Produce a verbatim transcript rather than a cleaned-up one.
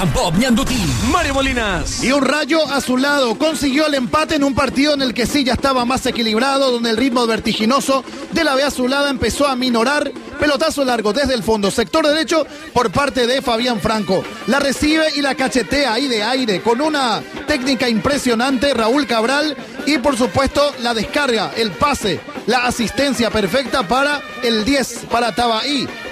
Pop Ñandutí, Mario Molinas. Y un Rayo a su lado consiguió el empate en un partido en el que sí ya estaba más equilibrado, donde el ritmo vertiginoso de la B azulada empezó a minorar. Pelotazo largo desde el fondo, sector derecho por parte de Fabián Franco. La recibe y la cachetea ahí de aire con una técnica impresionante Raúl Cabral. Y por supuesto la descarga, el pase, la asistencia perfecta para el diez, para Tabaí.